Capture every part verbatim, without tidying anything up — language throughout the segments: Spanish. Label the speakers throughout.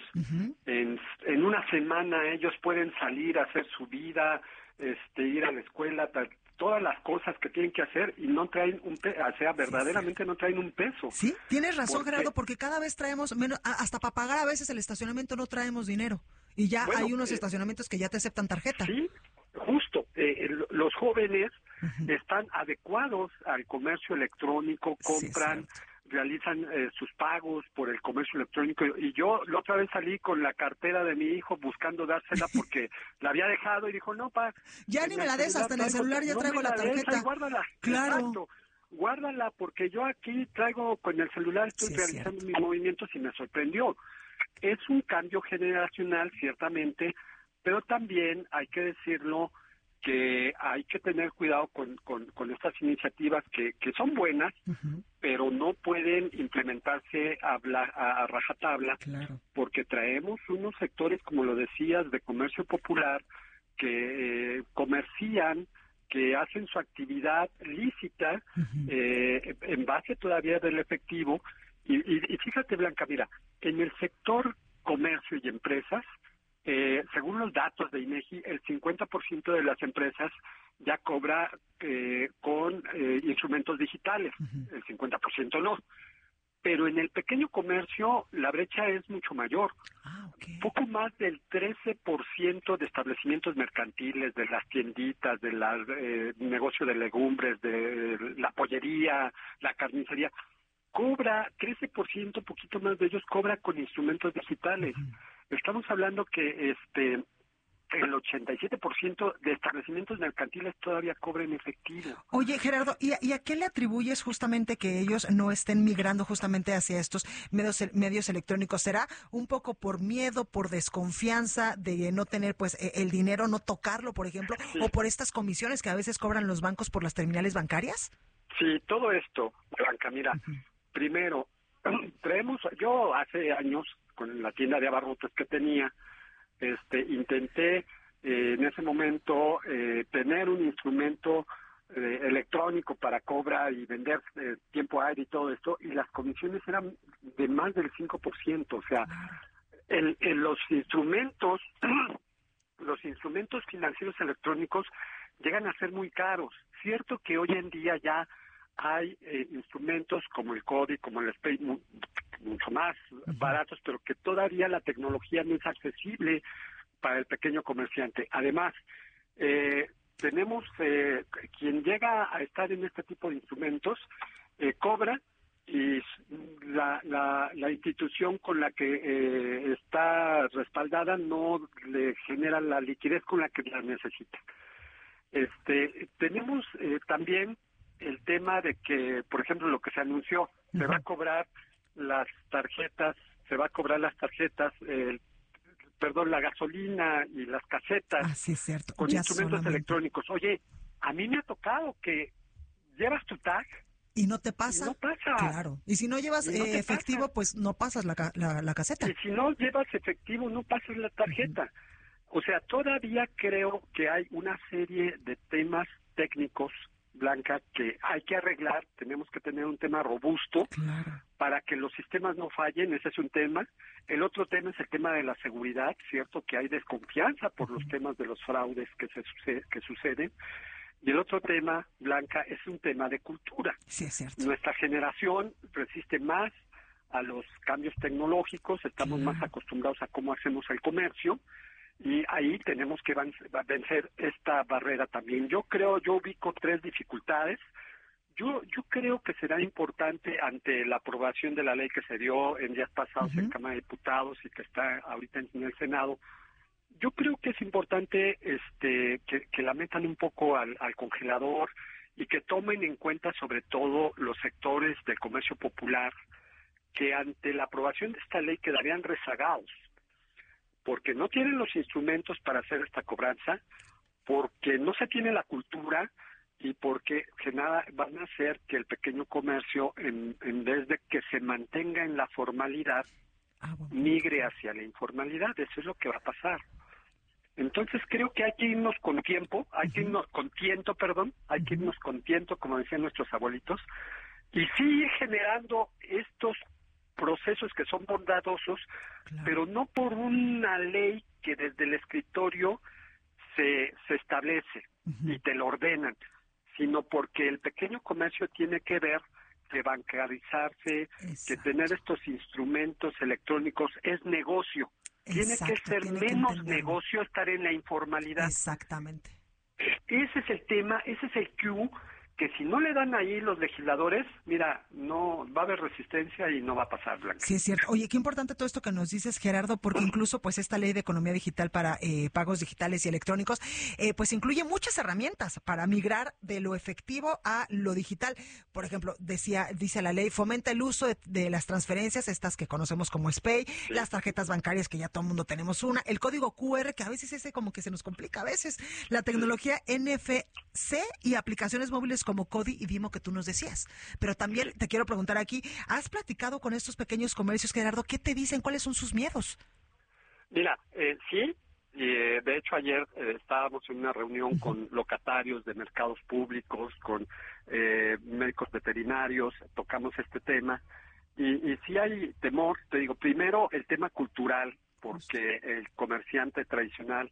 Speaker 1: Uh-huh.
Speaker 2: En, en una semana ellos pueden salir a hacer su vida, este, ir a la escuela, tal, todas las cosas que tienen que hacer y no traen un peso, o sea, verdaderamente sí, no traen un peso.
Speaker 1: Sí, tienes razón,
Speaker 2: porque,
Speaker 1: Gerardo, porque cada vez traemos menos, hasta para pagar a veces el estacionamiento no traemos dinero. Y ya bueno, hay unos eh, estacionamientos que ya te aceptan tarjeta.
Speaker 2: Sí, justo. Eh, los jóvenes uh-huh. están adecuados al comercio electrónico, compran, sí, realizan eh, sus pagos por el comercio electrónico. Y yo la otra vez salí con la cartera de mi hijo buscando dársela porque la había dejado y dijo, no, pa.
Speaker 1: Ya ni me la des, hasta en el celular ya
Speaker 2: no
Speaker 1: traigo
Speaker 2: la
Speaker 1: la tarjeta.
Speaker 2: Des, guárdala.
Speaker 1: Claro.
Speaker 2: Exacto. Guárdala porque yo aquí traigo con el celular, estoy sí, realizando mis movimientos y me sorprendió. Es un cambio generacional, ciertamente, pero también hay que decirlo que hay que tener cuidado con, con, con estas iniciativas que, que son buenas, uh-huh. pero no pueden implementarse a, a, a rajatabla,
Speaker 1: claro.
Speaker 2: porque traemos unos sectores, como lo decías, de comercio popular, que eh, comercian, que hacen su actividad lícita, uh-huh. eh, en base todavía del efectivo. Y, y, y fíjate, Blanca, mira, en el sector comercio y empresas, eh, según los datos de INEGI, el cincuenta por ciento de las empresas ya cobra eh, con eh, instrumentos digitales, uh-huh. el cincuenta por ciento no. Pero en el pequeño comercio la brecha es mucho mayor.
Speaker 1: Ah, okay.
Speaker 2: Poco más del trece por ciento de establecimientos mercantiles, de las tienditas, de las eh, negocio de legumbres, de la pollería, la carnicería, cobra trece por ciento, poquito más de ellos cobra con instrumentos digitales. Uh-huh. Estamos hablando que este el ochenta y siete por ciento de establecimientos mercantiles todavía cobran en efectivo.
Speaker 1: Oye, Gerardo, ¿y a, ¿y a qué le atribuyes justamente que ellos no estén migrando justamente hacia estos medios, medios electrónicos? ¿Será un poco por miedo, por desconfianza de no tener pues el dinero, no tocarlo, por ejemplo, sí. o por estas comisiones que a veces cobran los bancos por las terminales bancarias?
Speaker 2: Sí, todo esto, Blanca, mira, uh-huh. primero, traemos, yo hace años, con la tienda de abarrotes que tenía, este, intenté eh, en ese momento eh, tener un instrumento eh, electrónico para cobra y vender eh, tiempo aire y todo esto, y las comisiones eran de más del cinco por ciento, o sea, el, el, los instrumentos, los instrumentos financieros electrónicos llegan a ser muy caros. Cierto que hoy en día ya hay eh, instrumentos como el CODI, como el SPAY, mu- mucho más uh-huh. baratos, pero que todavía la tecnología no es accesible para el pequeño comerciante. Además, eh, tenemos eh, quien llega a estar en este tipo de instrumentos, eh, cobra y la, la, la institución con la que eh, está respaldada no le genera la liquidez con la que la necesita. Este, tenemos eh, también el tema de que, por ejemplo, lo que se anunció, uh-huh. se va a cobrar las tarjetas, se va a cobrar las tarjetas, eh, perdón, la gasolina y las casetas
Speaker 1: ah, sí, es cierto.
Speaker 2: con
Speaker 1: ya
Speaker 2: instrumentos
Speaker 1: solamente.
Speaker 2: electrónicos. Oye, a mí me ha tocado que llevas tu tag
Speaker 1: y no te pasa.
Speaker 2: Y no pasa.
Speaker 1: Claro. Y si no llevas
Speaker 2: no
Speaker 1: eh, efectivo,
Speaker 2: pasa.
Speaker 1: pues no pasas la, la, la caseta.
Speaker 2: Y si no llevas efectivo, no pasas la tarjeta. Uh-huh. O sea, todavía creo que hay una serie de temas técnicos, Blanca, que hay que arreglar. Tenemos que tener un tema robusto
Speaker 1: claro.
Speaker 2: para que los sistemas no fallen. Ese es un tema. El otro tema es el tema de la seguridad, cierto que hay desconfianza por uh-huh. los temas de los fraudes que se sucede, que suceden. Y el otro tema, Blanca, es un tema de cultura.
Speaker 1: Sí, es cierto.
Speaker 2: Nuestra generación resiste más a los cambios tecnológicos, estamos claro. más acostumbrados a cómo hacemos el comercio. Y ahí tenemos que vencer esta barrera también. Yo creo, yo ubico tres dificultades. Yo yo creo que será importante ante la aprobación de la ley que se dio en días pasados uh-huh. en Cámara de Diputados y que está ahorita en el Senado. Yo creo que es importante este que, que la metan un poco al, al congelador y que tomen en cuenta sobre todo los sectores del comercio popular que ante la aprobación de esta ley quedarían rezagados, porque no tienen los instrumentos para hacer esta cobranza, porque no se tiene la cultura y porque que nada van a hacer que el pequeño comercio, en, en vez de que se mantenga en la formalidad, ah, bueno. migre hacia la informalidad. Eso es lo que va a pasar. Entonces creo que hay que irnos con tiempo, hay uh-huh. que irnos con tiento, perdón, hay uh-huh. que irnos con tiento, como decían nuestros abuelitos, y sigue generando estos procesos que son bondadosos, claro, pero no por una ley que desde el escritorio se, se establece uh-huh. y te lo ordenan, sino porque el pequeño comercio tiene que ver que bancarizarse, Exacto. que tener estos instrumentos electrónicos es negocio. Exacto, tiene que ser tiene menos que negocio estar en la informalidad.
Speaker 1: Exactamente.
Speaker 2: Ese es el tema, ese es el cue que si no le dan ahí los legisladores, mira, no va a haber resistencia y no va a pasar, Blanca.
Speaker 1: Sí, es cierto. Oye, qué importante todo esto que nos dices, Gerardo, porque incluso pues esta ley de economía digital para eh, pagos digitales y electrónicos, eh, pues incluye muchas herramientas para migrar de lo efectivo a lo digital. Por ejemplo, decía, dice la ley, fomenta el uso de, de las transferencias, estas que conocemos como SPAY, sí. las tarjetas bancarias, que ya todo el mundo tenemos una, el código cu erre, que a veces ese como que se nos complica a veces, la tecnología sí. ene efe ce y aplicaciones móviles como Kodi y Vimo que tú nos decías. Pero también te quiero preguntar aquí, ¿has platicado con estos pequeños comercios, Gerardo? ¿Qué te dicen? ¿Cuáles son sus miedos?
Speaker 2: Mira, eh, sí, y eh, de hecho ayer eh, estábamos en una reunión uh-huh. con locatarios de mercados públicos, con eh, médicos veterinarios, tocamos este tema, y, y sí hay temor, te digo, primero el tema cultural, porque el comerciante tradicional,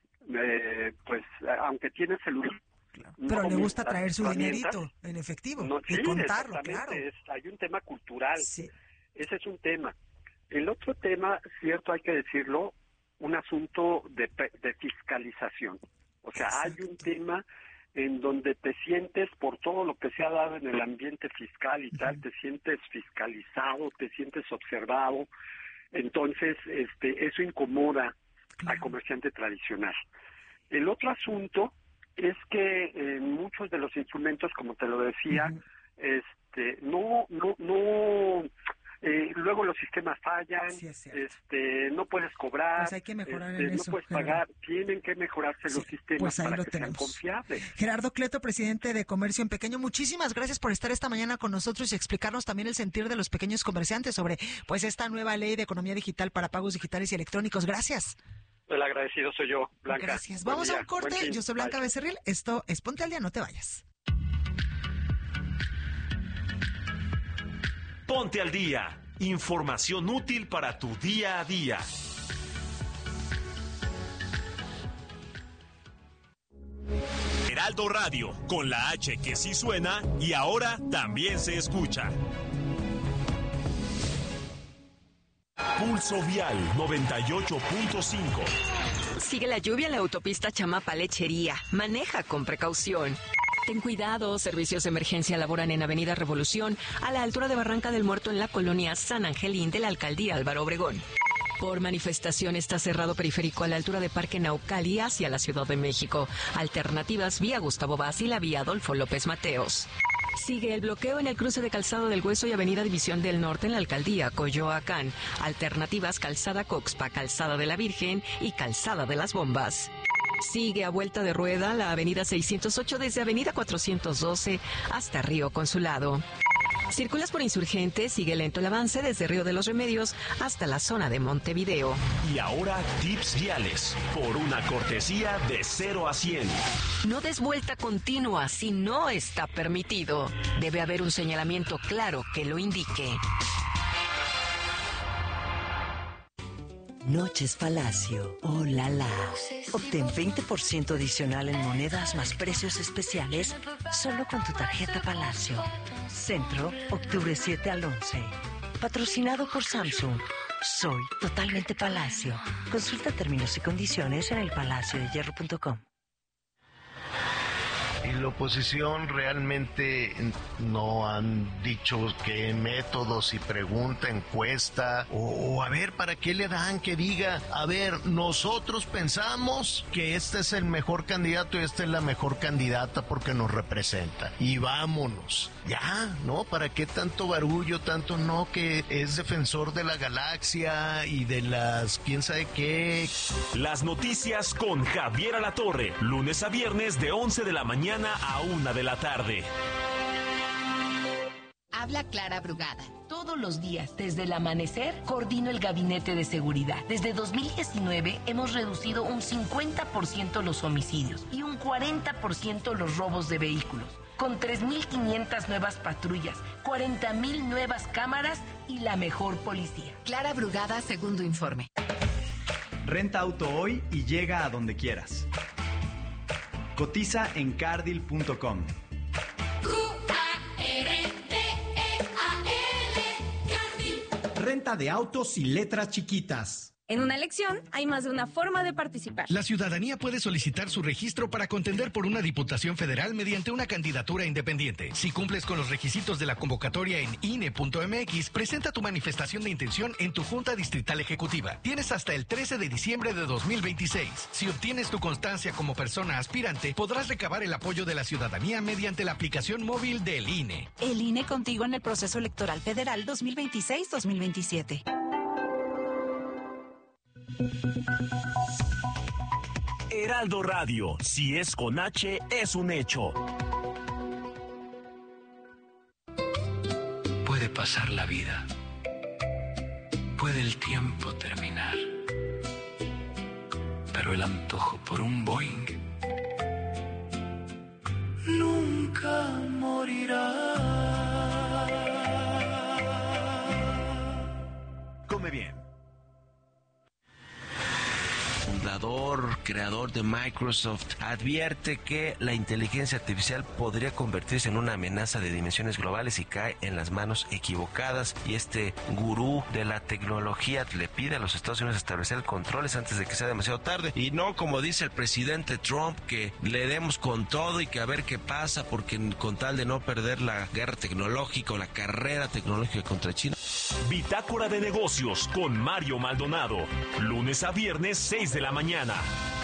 Speaker 2: eh, pues aunque tiene celular,
Speaker 1: Claro. Pero no le gusta traer su dinerito en efectivo
Speaker 2: no,
Speaker 1: y
Speaker 2: sí,
Speaker 1: contarlo, claro.
Speaker 2: Es, hay un tema cultural,
Speaker 1: sí.
Speaker 2: ese es un tema. El otro tema, cierto, hay que decirlo, un asunto de, de fiscalización. O sea, Exacto. hay un tema en donde te sientes, por todo lo que se ha dado en el ambiente fiscal y uh-huh. tal, te sientes fiscalizado, te sientes observado. Entonces, este, eso incomoda claro. al comerciante tradicional. El otro asunto es que en muchos de los instrumentos, como te lo decía, uh-huh. este, no, no, no, eh, luego los sistemas fallan, sí, este, no puedes cobrar,
Speaker 1: pues hay que mejorar
Speaker 2: este,
Speaker 1: en
Speaker 2: no
Speaker 1: eso,
Speaker 2: puedes
Speaker 1: Gerardo.
Speaker 2: pagar, tienen que mejorarse sí, los sistemas
Speaker 1: pues ahí
Speaker 2: para
Speaker 1: lo
Speaker 2: que
Speaker 1: tenemos.
Speaker 2: sean confiables.
Speaker 1: Gerardo Cleto, presidente de Comercio en Pequeño, muchísimas gracias por estar esta mañana con nosotros y explicarnos también el sentir de los pequeños comerciantes sobre, pues, esta nueva ley de economía digital para pagos digitales y electrónicos. Gracias.
Speaker 2: El agradecido soy yo, Blanca.
Speaker 1: Gracias. Vamos a un corte. Yo soy Blanca Bye. Becerril. Esto es Ponte al Día, no te vayas.
Speaker 3: Ponte al Día. Información útil para tu día a día. Heraldo Radio, con la H que sí suena y ahora también se escucha. Pulso Vial noventa y ocho punto cinco.
Speaker 4: Sigue la lluvia en la autopista Chamapa-Lechería. Maneja con precaución. Ten cuidado, servicios de emergencia laboran en Avenida Revolución, a la altura de Barranca del Muerto en la colonia San Angelín de la Alcaldía Álvaro Obregón. Por manifestación está cerrado periférico a la altura de Parque Naucali hacia la Ciudad de México. Alternativas vía Gustavo Vaz y la vía Adolfo López Mateos. Sigue el bloqueo en el cruce de Calzada del Hueso y Avenida División del Norte en la Alcaldía Coyoacán. Alternativas Calzada Coxpa, Calzada de la Virgen y Calzada de las Bombas. Sigue a vuelta de rueda la Avenida seiscientos ocho desde Avenida cuatrocientos doce hasta Río Consulado. Circulas por Insurgentes, sigue lento el avance desde Río de los Remedios hasta la zona de Montevideo.
Speaker 3: Y ahora tips viales, por una cortesía de cero a cien.
Speaker 4: No des vuelta continua si no está permitido. Debe haber un señalamiento claro que lo indique.
Speaker 5: Noches Palacio, oh la la. Obtén veinte por ciento adicional en monedas más precios especiales solo con tu tarjeta Palacio. Centro, octubre siete al once. Patrocinado por Samsung. Soy totalmente Palacio. Consulta términos y condiciones en el palacio de hierro punto com.
Speaker 6: Y la oposición realmente no han dicho qué métodos y pregunta, encuesta, o, o a ver, ¿para qué le dan que diga, a ver, nosotros pensamos que este es el mejor candidato y esta es la mejor candidata porque nos representa? Y vámonos. Ya, ¿no? ¿Para qué tanto barullo, tanto no, que es defensor de la galaxia y de las quién sabe qué?
Speaker 3: Las noticias con Javier Alatorre, lunes a viernes de once de la mañana a una de la tarde.
Speaker 7: Habla Clara Brugada.
Speaker 8: Todos los días, desde el amanecer, coordino el Gabinete de Seguridad. Desde dos mil diecinueve hemos reducido un cincuenta por ciento los homicidios y un cuarenta por ciento los robos de vehículos. con tres mil quinientas nuevas patrullas, cuarenta mil nuevas cámaras y la mejor policía.
Speaker 7: Clara Brugada, segundo informe.
Speaker 9: Renta auto hoy y llega a donde quieras. Cotiza en cardil punto com.
Speaker 10: Renta de autos y letras chiquitas.
Speaker 11: En una elección hay más de una forma de participar.
Speaker 12: La ciudadanía puede solicitar su registro para contender por una diputación federal mediante una candidatura independiente. Si cumples con los requisitos de la convocatoria en I N E punto M X, presenta tu manifestación de intención en tu Junta Distrital Ejecutiva. Tienes hasta el trece de diciembre de dos mil veintiséis. Si obtienes tu constancia como persona aspirante, podrás recabar el apoyo de la ciudadanía mediante la aplicación móvil del I N E.
Speaker 13: El I N E contigo en el proceso electoral federal dos mil veintiséis dos mil veintisiete.
Speaker 3: Heraldo Radio, si es con H, es un hecho.
Speaker 14: Puede pasar la vida. Puede el tiempo terminar. Pero el antojo por un Boeing nunca morirá.
Speaker 3: Come bien.
Speaker 15: Fundador, creador de Microsoft, advierte que la inteligencia artificial podría convertirse en una amenaza de dimensiones globales si cae en las manos equivocadas. Y este gurú de la tecnología le pide a los Estados Unidos establecer controles antes de que sea demasiado tarde. Y no como dice el presidente Trump, que le demos con todo y que a ver qué pasa, porque con tal de no perder la guerra tecnológica o la carrera tecnológica contra China.
Speaker 3: Bitácora de negocios con Mario Maldonado. Lunes a viernes, seis de la mañana.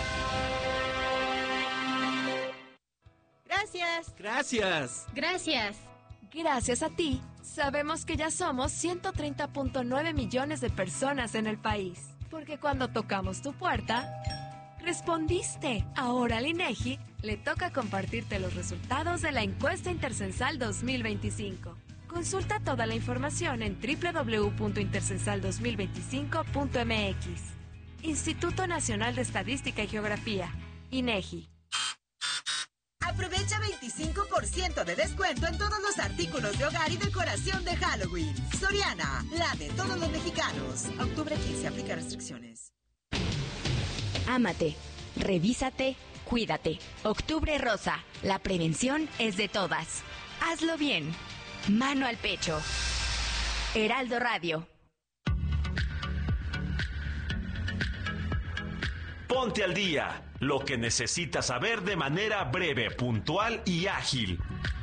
Speaker 11: Gracias.
Speaker 16: Gracias.
Speaker 11: Gracias.
Speaker 4: Gracias a ti, sabemos que ya somos ciento treinta punto nueve millones de personas en el país. Porque cuando tocamos tu puerta, respondiste. Ahora al INEGI le toca compartirte los resultados de la encuesta intercensal dos mil veinticinco. Consulta toda la información en doble u doble u doble u punto intercensal dos mil veinticinco punto m x. Instituto Nacional de Estadística y Geografía, INEGI.
Speaker 17: Aprovecha veinticinco por ciento de descuento en todos los artículos de hogar y decoración de Halloween. Soriana, la de todos los mexicanos. Octubre quince, aplica restricciones.
Speaker 18: Ámate, revísate, cuídate. Octubre Rosa, la prevención es de todas. Hazlo bien. Mano al pecho. Heraldo Radio.
Speaker 3: Ponte al día, lo que necesitas saber de manera breve, puntual y ágil.